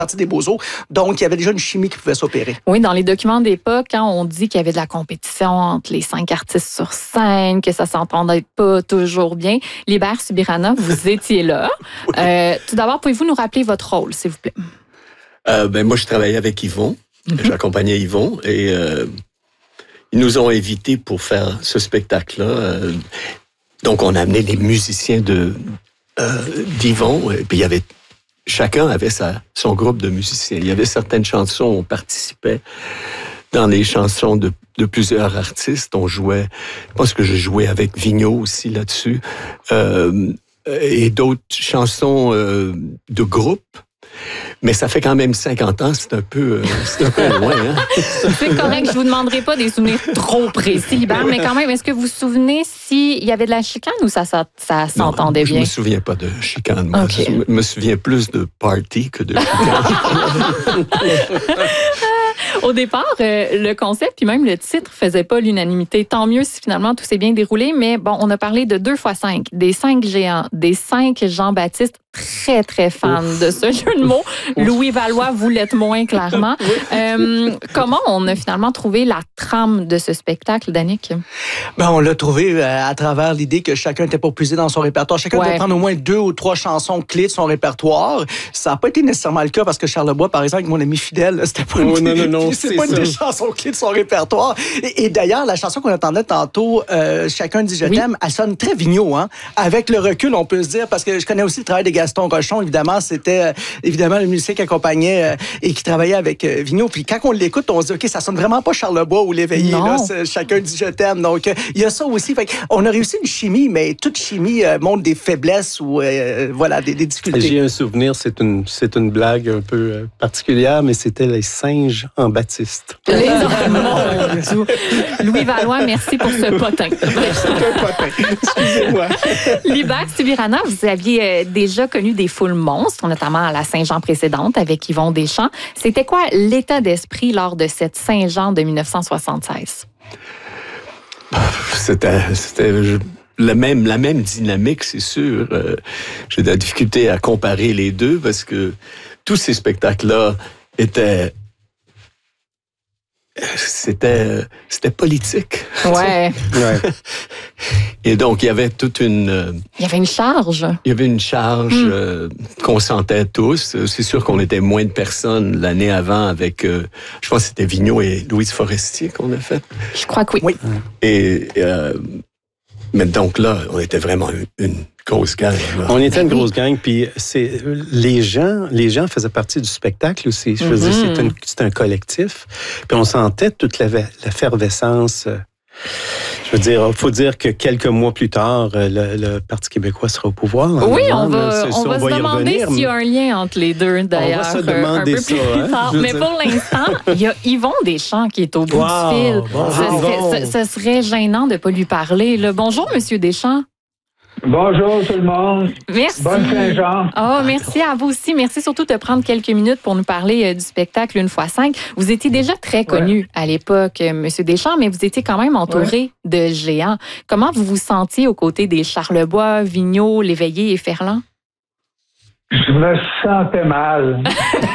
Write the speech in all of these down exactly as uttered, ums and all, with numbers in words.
des Beaux-Eaux. Donc, il y avait déjà une chimie qui pouvait s'opérer. Oui, dans les documents d'époque, quand on dit qu'il y avait de la compétition entre les cinq artistes sur scène, que ça s'entendait pas toujours bien, Libert Subirana, vous étiez là. Oui. Euh, tout d'abord, pouvez-vous nous rappeler votre rôle, s'il vous plaît? Euh, ben, moi, je travaillais avec Yvon. Mm-hmm. J'accompagnais Yvon et euh, ils nous ont invités pour faire ce spectacle-là. Euh, donc, on a amené les musiciens de euh, d'Yvon et puis il y avait chacun avait sa, son groupe de musiciens. Il y avait certaines chansons, on participait dans les chansons de, de plusieurs artistes. On jouait, je pense que je jouais avec Vigneault aussi là-dessus, euh, et d'autres chansons euh, de groupe. Mais ça fait quand même cinquante ans, c'est un peu, euh, c'est un peu loin. Hein? C'est correct, je vous demanderai pas des souvenirs trop précis, Libert, mais quand même, est-ce que vous vous souvenez s'il y avait de la chicane ou ça, ça, ça s'entendait bien? Je me souviens pas de chicane. Moi. Okay. Je me souviens plus de party que de chicane. Au départ, euh, le concept puis même le titre faisait pas l'unanimité. Tant mieux si finalement tout s'est bien déroulé, mais bon, on a parlé de deux fois cinq, des cinq géants, des cinq Jean-Baptiste, très, très fan Ouf. de ce jeu de mots. Ouf. Louis Valois, vous l'êtes moins clairement. Euh, comment on a finalement trouvé la trame de ce spectacle, Danick? Ben, on l'a trouvé à travers l'idée que chacun était pour puiser dans son répertoire. Chacun ouais. devait prendre au moins deux ou trois chansons clés de son répertoire. Ça n'a pas été nécessairement le cas parce que Charlebois, par exemple, avec mon ami fidèle, c'était pas oh, une, non, non, non, c'est pas une des chansons clés de son répertoire. Et, et d'ailleurs, la chanson qu'on entendait tantôt, euh, Chacun dit je oui. t'aime, elle sonne très Vigneault. Hein? Avec le recul, on peut se dire, parce que je connais aussi le travail de Gaston Rochon, évidemment, c'était euh, évidemment le musicien qui accompagnait euh, et qui travaillait avec euh, Vigneault. Puis quand on l'écoute, on se dit, OK, ça sonne vraiment pas Charlebois ou L'Éveillé. Là, Chacun dit je t'aime. Donc, il euh, y a ça aussi. Fait on a réussi une chimie, mais toute chimie euh, montre des faiblesses ou euh, voilà, des, des difficultés. J'ai un souvenir, c'est une, c'est une blague un peu euh, particulière, mais c'était les singes en Baptiste. Les Louis Valois, merci pour ce potin. Excusez-moi. Libert Subirana, vous aviez euh, déjà connu des foules monstres, notamment à la Saint-Jean précédente avec Yvon Deschamps. C'était quoi l'état d'esprit lors de cette Saint-Jean de dix-neuf cent soixante-seize? C'était, c'était la même, la même dynamique, c'est sûr. Euh, j'ai de la difficulté à comparer les deux parce que tous ces spectacles-là étaient C'était, c'était politique. Ouais. ouais. Et donc, il y avait toute une... Il y avait une charge. Il y avait une charge mm. euh, qu'on sentait tous. C'est sûr qu'on était moins de personnes l'année avant avec... Euh, je pense que c'était Vigneault et Louise Forestier qu'on a fait. Je crois que oui. oui. Et... Euh, mais donc là, on était vraiment une, une grosse gang. Là. On était une grosse gang, puis c'est les gens, les gens faisaient partie du spectacle aussi. Je veux mm-hmm. dire, c'était, une, c'était un collectif, puis on sentait toute la, l'effervescence. Je veux dire, il faut dire que quelques mois plus tard, le, le Parti québécois sera au pouvoir. Oui, on va, on va, on va se demander s'il y a un lien entre les deux, d'ailleurs. On va se demander un peu ça. Plus hein, tard. Mais pour l'instant, il y a Yvon Deschamps qui est au bout wow, du fil. Bon, ce, serait, ce, ce serait gênant de ne pas lui parler. Là. Bonjour, Monsieur Deschamps. Bonjour tout le monde. Merci. Bonne Saint-Jean. Oh, merci à vous aussi. Merci surtout de prendre quelques minutes pour nous parler euh, du spectacle Une fois cinq. Vous étiez déjà très connu ouais. à l'époque, euh, Monsieur Deschamps, mais vous étiez quand même entouré ouais. de géants. Comment vous vous sentiez aux côtés des Charlebois, Vigneault, L'Éveillé et Ferland? Je me sentais mal.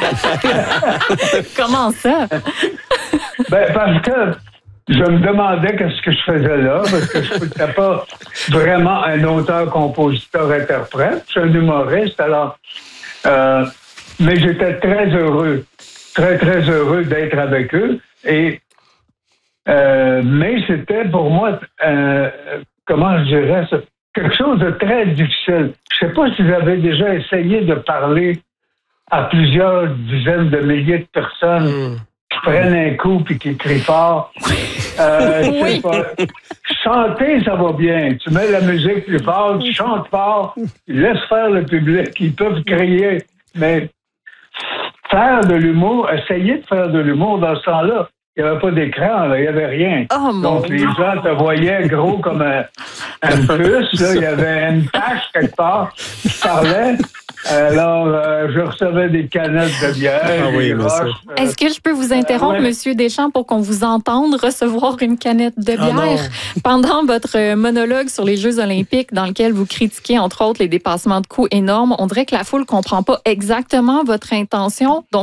Comment ça? ben, parce que je me demandais qu'est-ce que je faisais là, parce que je n'étais pas vraiment un auteur, compositeur, interprète. Je suis un humoriste, alors... Euh, mais j'étais très heureux, très, très heureux d'être avec eux. Et, euh, mais c'était pour moi, euh, comment je dirais ça, quelque chose de très difficile. Je ne sais pas si vous avez déjà essayé de parler à plusieurs dizaines de milliers de personnes... Mm. qui prennent un coup puis qui crient fort. Euh, oui. Pas. Chanter, ça va bien. Tu mets la musique plus fort, tu chantes fort, tu laisses faire le public. Ils peuvent crier. Mais faire de l'humour, essayer de faire de l'humour dans ce temps-là, il n'y avait pas d'écran, là, il n'y avait rien. Oh, donc, les gens te voyaient gros comme un, un puce. Là, il y avait une tache quelque part qui parlait. Alors, euh, je recevais des canettes de bière. Ah oui, roches, euh, Est-ce que je peux vous interrompre, euh, ouais. Monsieur Deschamps, pour qu'on vous entende recevoir une canette de bière oh pendant votre monologue sur les Jeux olympiques dans lequel vous critiquez, entre autres, les dépassements de coûts énormes? On dirait que la foule ne comprend pas exactement votre intention. Donc,